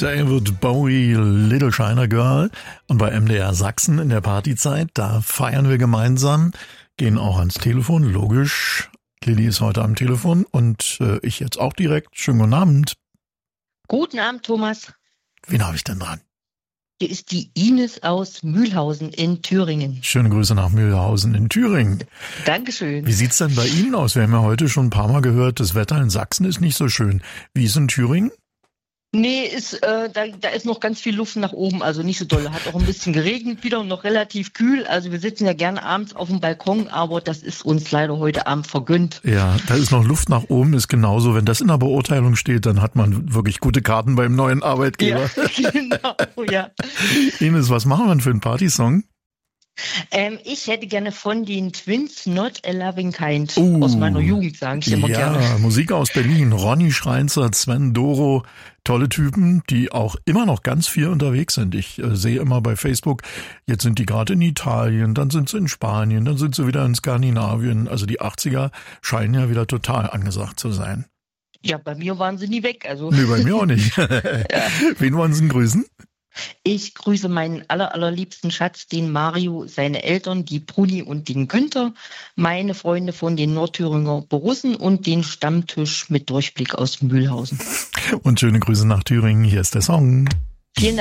David Bowie, Little China Girl. Und bei MDR Sachsen in der Partyzeit, da feiern wir gemeinsam, gehen auch ans Telefon, logisch. Lilly ist heute am Telefon und ich jetzt auch direkt. Schönen guten Abend. Guten Abend, Thomas. Wen habe ich denn dran? Hier ist die Ines aus Mühlhausen in Thüringen. Schöne Grüße nach Mühlhausen in Thüringen. Dankeschön. Wie sieht's denn bei Ihnen aus? Wir haben ja heute schon ein paar Mal gehört, das Wetter in Sachsen ist nicht so schön. Wie ist in Thüringen? Nee, da ist noch ganz viel Luft nach oben, also nicht so doll. Hat auch ein bisschen geregnet wieder und noch relativ kühl. Also wir sitzen ja gerne abends auf dem Balkon, aber das ist uns leider heute Abend vergönnt. Ja, da ist noch Luft nach oben, ist genauso. Wenn das in der Beurteilung steht, dann hat man wirklich gute Karten beim neuen Arbeitgeber. Ja, genau, ja. Ines, was machen wir denn für einen Partysong? Ich hätte gerne von den Twins Not a Loving Kind aus meiner Jugend, sage ich immer gerne. Ja, Musik aus Berlin. Ronny Schreinzer, Sven Doro, tolle Typen, die auch immer noch ganz viel unterwegs sind. Ich sehe immer bei Facebook, jetzt sind die gerade in Italien, dann sind sie in Spanien, dann sind sie wieder in Skandinavien. Also die 80er scheinen ja wieder total angesagt zu sein. Ja, bei mir waren sie nie weg. Also. Nee, bei mir auch nicht. Ja. Wen wollen Sie denn grüßen? Ich grüße meinen allerliebsten Schatz, den Mario, seine Eltern, die Bruni und den Günther, meine Freunde von den Nordthüringer Borussen und den Stammtisch mit Durchblick aus Mühlhausen. Und schöne Grüße nach Thüringen. Hier ist der Song. Vielen Dank.